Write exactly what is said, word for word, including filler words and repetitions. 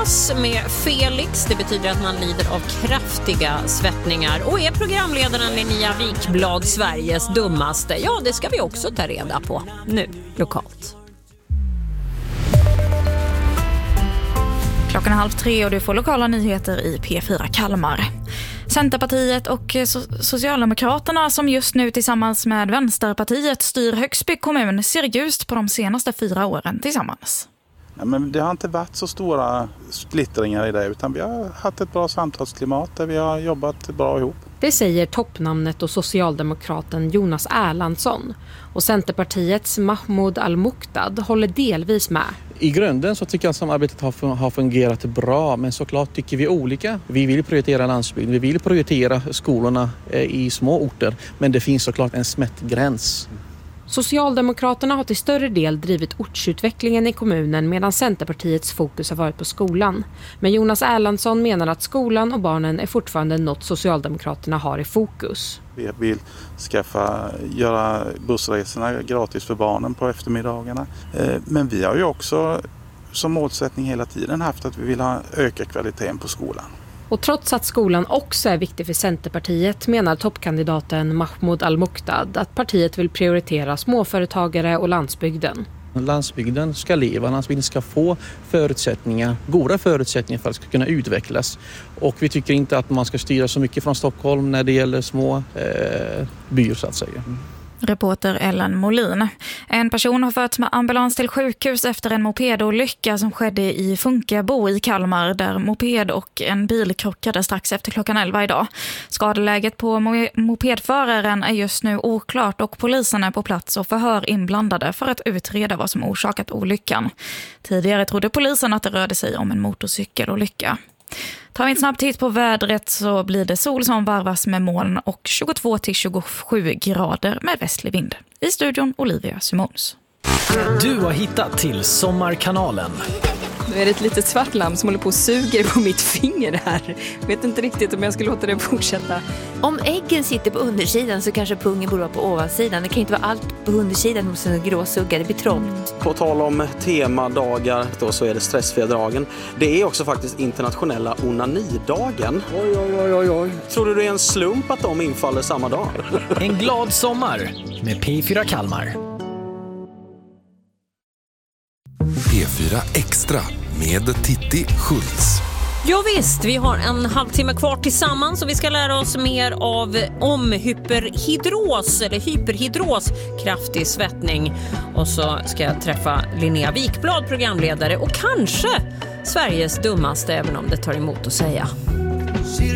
psykos med Felix. Det betyder att man lider av kraftiga svettningar. Och är programledaren Linnea Wikblad Sveriges dummaste? Ja, det ska vi också ta reda på nu lokalt. Klockan är halv tre och du får lokala nyheter i P fyra Kalmar. Centerpartiet och so- Socialdemokraterna som just nu tillsammans med Vänsterpartiet styr Högsby kommun ser ljust på de senaste fyra åren tillsammans. Ja, men det har inte varit så stora splittringar i det, utan vi har haft ett bra samtalsklimat där vi har jobbat bra ihop. Det säger toppnamnet och socialdemokraten Jonas Erlandsson. Och Centerpartiets Mahmoud Al-Muqdad håller delvis med. I grunden så tycker jag att samarbetet har, har fungerat bra, men såklart tycker vi olika. Vi vill prioritera landsbygden, vi vill prioritera skolorna i små orter, men det finns såklart en smärtgräns. Socialdemokraterna har till större del drivit ortsutvecklingen i kommunen medan Centerpartiets fokus har varit på skolan. Men Jonas Erlandsson menar att skolan och barnen är fortfarande något Socialdemokraterna har i fokus. Vi vill skaffa, göra bussresorna gratis för barnen på eftermiddagarna. Men vi har ju också som målsättning hela tiden haft att vi vill ha öka kvaliteten på skolan. Och trots att skolan också är viktig för Centerpartiet menar toppkandidaten Mahmoud Al-Muqdad att partiet vill prioritera småföretagare och landsbygden. Landsbygden ska leva, landsbygden ska få förutsättningar, goda förutsättningar för att ska kunna utvecklas. Och vi tycker inte att man ska styra så mycket från Stockholm när det gäller små eh, byar så att säga. Reporter Ellen Molin. En person har förts med ambulans till sjukhus efter en mopedolycka som skedde i Funkebo i Kalmar där moped och en bil krockade strax efter klockan elva idag. Skadeläget på mo- mopedföraren är just nu oklart och polisen är på plats och förhör inblandade för att utreda vad som orsakat olyckan. Tidigare trodde polisen att det rörde sig om en motorcykelolycka. Tar vi en snabb titt på vädret så blir det sol som varvas med moln och tjugotvå till tjugosju grader med västlig vind. I studion Olivia Simons. Du har hittat till Sommarkanalen. Nu är det ett litet svart lamm som håller på och suger på mitt finger här. Vet inte riktigt om jag ska låta det fortsätta. Om äggen sitter på undersidan så kanske pungen borde vara på ovansidan. Det kan inte vara allt på undersidan hos en gråsugga, det blir trångt. På tal om temadagar då så är det stressfria dagen. Det är också faktiskt internationella onanidagen. Oj, oj, oj, oj, oj. Tror du det är en slump att de infaller samma dag? En glad sommar med P fyra Kalmar. P fyra Extra med Titti Schultz. Ja visst, vi har en halvtimme kvar tillsammans och vi ska lära oss mer av om hyperhidros eller hyperhidros, kraftig svettning. Och så ska jag träffa Linnea Wikblad, programledare och kanske Sveriges dummaste, även om det tar emot att säga.